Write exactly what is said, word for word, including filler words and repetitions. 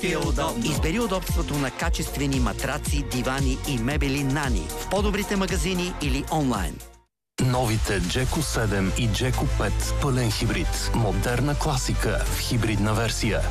ти е удобно. Избери удобството на качествени матраци, дивани и мебели Нани в по-добрите магазини или онлайн. Новите Джеко седем и Джеко пет пълен хибрид. Модерна класика в хибридна версия.